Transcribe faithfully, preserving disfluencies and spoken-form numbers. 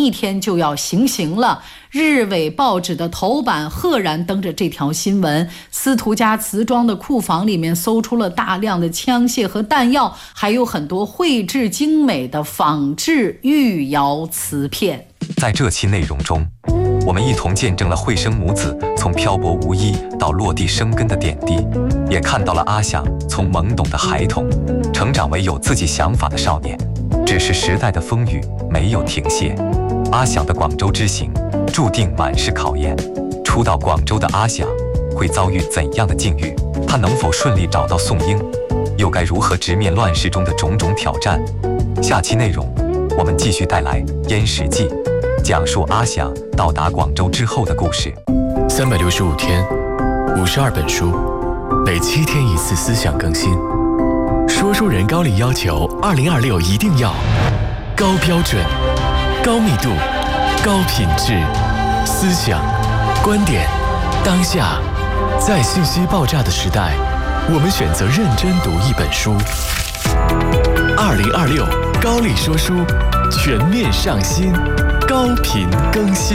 一天就要行刑了。日伪报纸的头版赫然登着这条新闻。司徒家瓷庄的库房里面搜出了大量的枪械和弹药，还有很多绘制精美的仿制玉窑瓷片。 在这期内容中，我们一同见证了惠生母子从漂泊无依到落地生根的点滴，也看到了阿响从懵懂的孩童成长为有自己想法的少年。只是时代的风雨没有停歇，阿响的广州之行注定满是考验。初到广州的阿响会遭遇怎样的境遇？他能否顺利找到宋英？又该如何直面乱世中的种种挑战？下期内容我们继续带来《燕食记》，讲述阿响到达广州之后的故事。 三百六十五天，五十二本书，每七天一次思想更新。说书人高丽要求二零二六一定要高标准、高密度、高品质，思想、观点、当下，在信息爆炸的时代，我们选择认真读一本书。二零二六高丽说书全面上新，高频更新。